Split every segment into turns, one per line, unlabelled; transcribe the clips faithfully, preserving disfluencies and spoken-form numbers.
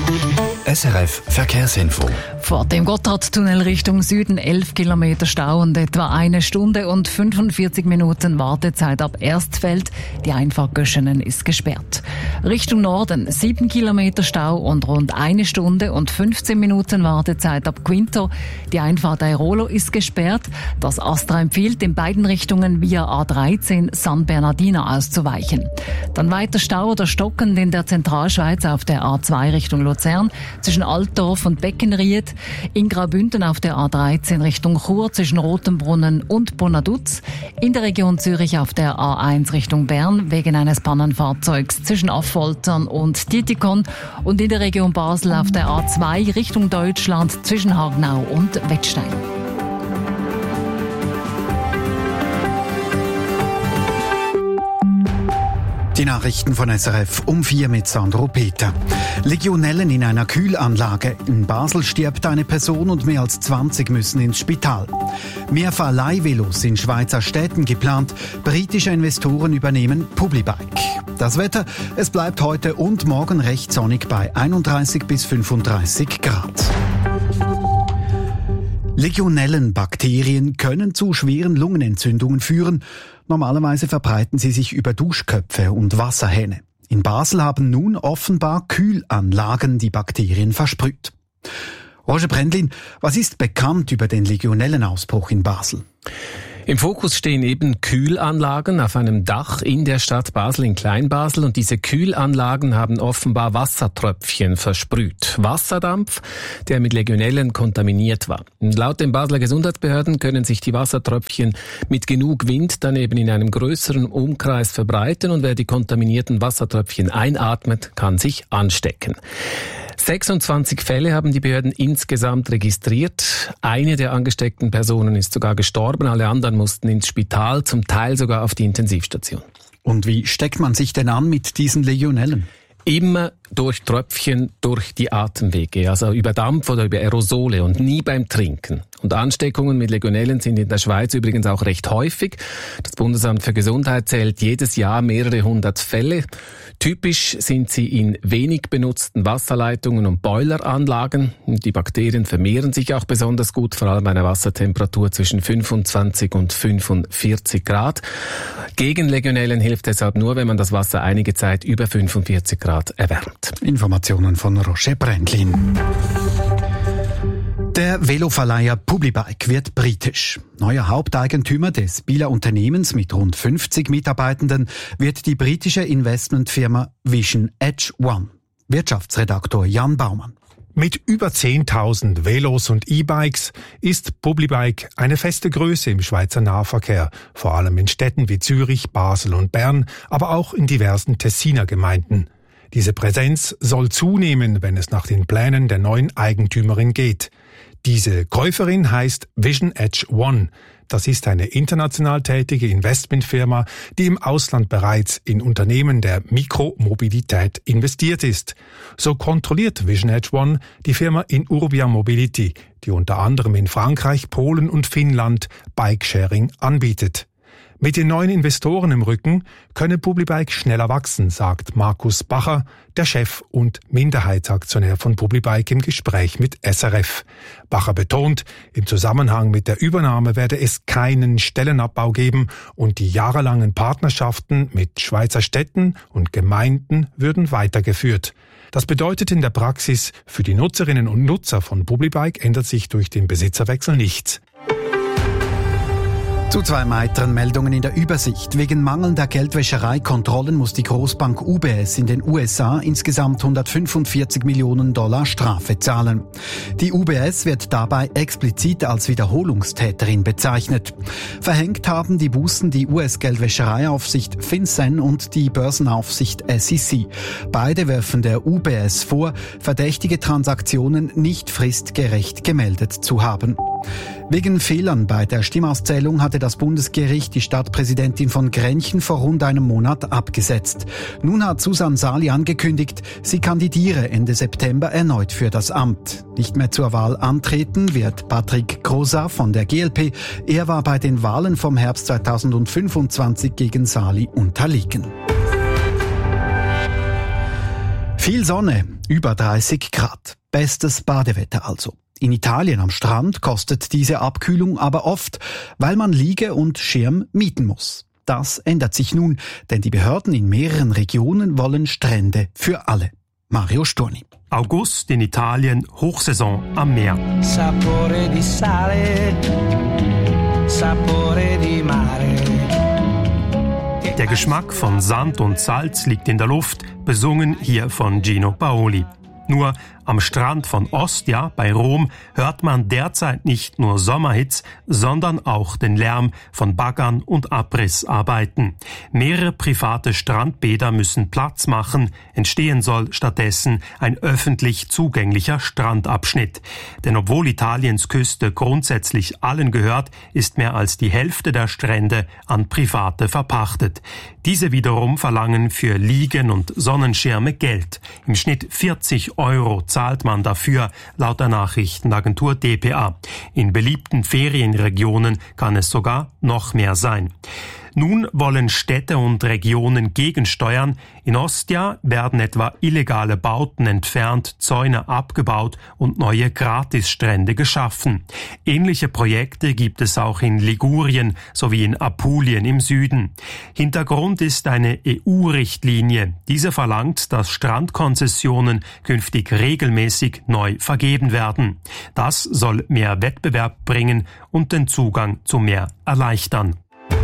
S R F Verkehrsinfo.
Vor dem Gotthardtunnel Richtung Süden elf Kilometer Stau und etwa eine Stunde und fünfundvierzig Minuten Wartezeit ab Erstfeld. Die Einfahrt Göschenen ist gesperrt. Richtung Norden sieben Kilometer Stau und rund eine Stunde und fünfzehn Minuten Wartezeit ab Quinto. Die Einfahrt Airolo ist gesperrt. Das Astra empfiehlt, in beiden Richtungen via A dreizehn San Bernardino auszuweichen. Dann weiter Stau oder stockend in der Zentralschweiz auf der A zwei Richtung Luzern zwischen Altdorf und Beckenried, in Graubünden auf der A dreizehn Richtung Chur zwischen Rotenbrunnen und Bonaduz, in der Region Zürich auf der A eins Richtung Bern wegen eines Pannenfahrzeugs zwischen Affoltern und Titikon und in der Region Basel auf der A zwei Richtung Deutschland zwischen Hagenau und Wettstein.
Die Nachrichten von S R F um vier mit Sandro Peter. Legionellen in einer Kühlanlage. In Basel stirbt eine Person und mehr als zwanzig müssen ins Spital. Mehr Verleihvelos in Schweizer Städten geplant. Britische Investoren übernehmen Publibike. Das Wetter, es bleibt heute und morgen recht sonnig bei einunddreißig bis fünfunddreißig Grad. Legionellenbakterien können zu schweren Lungenentzündungen führen. Normalerweise verbreiten sie sich über Duschköpfe und Wasserhähne. In Basel haben nun offenbar Kühlanlagen die Bakterien versprüht. Roger Brendlin, was ist bekannt über den Legionellenausbruch in Basel?
Im Fokus stehen eben Kühlanlagen auf einem Dach in der Stadt Basel in Kleinbasel und diese Kühlanlagen haben offenbar Wassertröpfchen versprüht. Wasserdampf, der mit Legionellen kontaminiert war. Und laut den Basler Gesundheitsbehörden können sich die Wassertröpfchen mit genug Wind dann eben in einem größeren Umkreis verbreiten und wer die kontaminierten Wassertröpfchen einatmet, kann sich anstecken. sechsundzwanzig Fälle haben die Behörden insgesamt registriert. Eine der angesteckten Personen ist sogar gestorben, alle anderen mussten ins Spital, zum Teil sogar auf die Intensivstation.
Und wie steckt man sich denn an mit diesen Legionellen?
Immer durch Tröpfchen durch die Atemwege, also über Dampf oder über Aerosole und nie beim Trinken. Und Ansteckungen mit Legionellen sind in der Schweiz übrigens auch recht häufig. Das Bundesamt für Gesundheit zählt jedes Jahr mehrere hundert Fälle. Typisch sind sie in wenig benutzten Wasserleitungen und Boileranlagen. Die Bakterien vermehren sich auch besonders gut, vor allem bei einer Wassertemperatur zwischen fünfundzwanzig und fünfundvierzig Grad. Gegen Legionellen hilft deshalb nur, wenn man das Wasser einige Zeit über fünfundvierzig Grad erwärmt.
Informationen von Roger Brendlin. Der Veloverleiher Publibike wird britisch. Neuer Haupteigentümer des Bieler Unternehmens mit rund fünfzig Mitarbeitenden wird die britische Investmentfirma Vision Edge One. Wirtschaftsredaktor Jan Baumann.
Mit über zehntausend Velos und E-Bikes ist Publibike eine feste Größe im Schweizer Nahverkehr, vor allem in Städten wie Zürich, Basel und Bern, aber auch in diversen Tessiner Gemeinden. Diese Präsenz soll zunehmen, wenn es nach den Plänen der neuen Eigentümerin geht. Diese Käuferin heißt Vision Edge One. Das ist eine international tätige Investmentfirma, die im Ausland bereits in Unternehmen der Mikromobilität investiert ist. So kontrolliert Vision Edge One die Firma in Urbia Mobility, die unter anderem in Frankreich, Polen und Finnland Bikesharing anbietet. Mit den neuen Investoren im Rücken könne Publibike schneller wachsen, sagt Markus Bacher, der Chef und Minderheitsaktionär von Publibike im Gespräch mit S R F. Bacher betont, im Zusammenhang mit der Übernahme werde es keinen Stellenabbau geben und die jahrelangen Partnerschaften mit Schweizer Städten und Gemeinden würden weitergeführt. Das bedeutet in der Praxis, für die Nutzerinnen und Nutzer von Publibike ändert sich durch den Besitzerwechsel nichts.
Zu zwei weiteren Meldungen in der Übersicht. Wegen mangelnder Geldwäschereikontrollen muss die Großbank U B S in den U S A insgesamt hundertfünfundvierzig Millionen Dollar Strafe zahlen. Die U B S wird dabei explizit als Wiederholungstäterin bezeichnet. Verhängt haben die Bußen die U S-Geldwäschereiaufsicht FinCEN und die Börsenaufsicht S E C. Beide werfen der U B S vor, verdächtige Transaktionen nicht fristgerecht gemeldet zu haben. Wegen Fehlern bei der Stimmauszählung hatte das Bundesgericht die Stadtpräsidentin von Grenchen vor rund einem Monat abgesetzt. Nun hat Susanne Sali angekündigt, sie kandidiere Ende September erneut für das Amt. Nicht mehr zur Wahl antreten wird Patrick Grosa von der G L P. Er war bei den Wahlen vom Herbst zweitausendfünfundzwanzig gegen Sali unterlegen. Viel Sonne, über dreißig Grad. Bestes Badewetter also. In Italien am Strand kostet diese Abkühlung aber oft, weil man Liege und Schirm mieten muss. Das ändert sich nun, denn die Behörden in mehreren Regionen wollen Strände für alle. Mario Sturni.
August in Italien, Hochsaison am Meer.
Sapore di sale, sapore di mare.
Der Geschmack von Sand und Salz liegt in der Luft, besungen hier von Gino Paoli. Nur am Strand von Ostia bei Rom hört man derzeit nicht nur Sommerhits, sondern auch den Lärm von Baggern und Abrissarbeiten. Mehrere private Strandbäder müssen Platz machen. Entstehen soll stattdessen ein öffentlich zugänglicher Strandabschnitt. Denn obwohl Italiens Küste grundsätzlich allen gehört, ist mehr als die Hälfte der Strände an Private verpachtet. Diese wiederum verlangen für Liegen und Sonnenschirme Geld. Im Schnitt vierzig Euro zahlt man dafür, laut der Nachrichtenagentur D P A. In beliebten Ferienregionen kann es sogar noch mehr sein. Nun wollen Städte und Regionen gegensteuern. In Ostia werden etwa illegale Bauten entfernt, Zäune abgebaut und neue Gratisstrände geschaffen. Ähnliche Projekte gibt es auch in Ligurien sowie in Apulien im Süden. Hintergrund ist eine E U-Richtlinie. Diese verlangt, dass Strandkonzessionen künftig regelmäßig neu vergeben werden. Das soll mehr Wettbewerb bringen und den Zugang zu mehr erleichtern.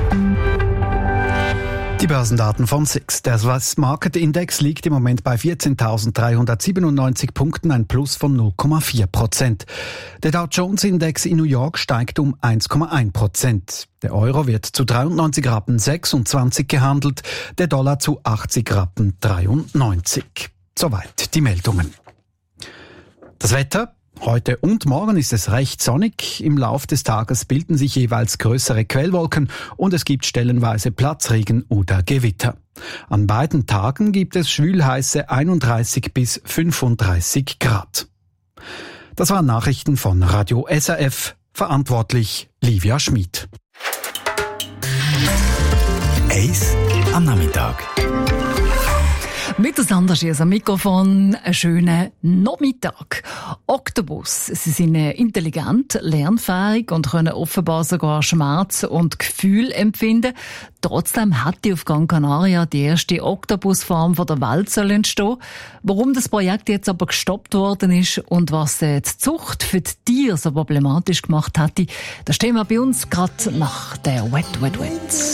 Die Börsendaten von S I X. Der Swiss Market Index liegt im Moment bei vierzehntausenddreihundertsiebenundneunzig Punkten, ein Plus von null Komma vier Prozent. Der Dow Jones Index in New York steigt um eins Komma eins Prozent. Der Euro wird zu dreiundneunzig Rappen sechsundzwanzig gehandelt, der Dollar zu achtzig Rappen dreiundneunzig. Soweit die Meldungen. Das Wetter? Heute und morgen ist es recht sonnig. Im Lauf des Tages bilden sich jeweils größere Quellwolken und es gibt stellenweise Platzregen oder Gewitter. An beiden Tagen gibt es schwülheiße einunddreißig bis fünfunddreißig Grad. Das waren Nachrichten von Radio S R F. Verantwortlich Livia Schmid.
Eis am Nachmittag.
Mit der Sandra Schiers am Mikrofon, einen schönen Nachmittag. Oktopus, sie sind intelligent, lernfähig und können offenbar sogar Schmerz und Gefühl empfinden. Trotzdem hätte auf Gran Canaria die erste Oktopusfarm der Welt soll entstehen. Warum das Projekt jetzt aber gestoppt worden ist und was die Zucht für die Tiere so problematisch gemacht hätte, das stehen wir bei uns gerade nach der Wet Wet Wet.